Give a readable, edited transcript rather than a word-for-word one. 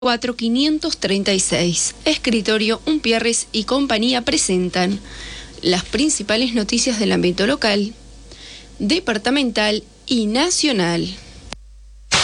4536. Escritorio Umpierres y compañía presentan las principales noticias del ámbito local, departamental y nacional.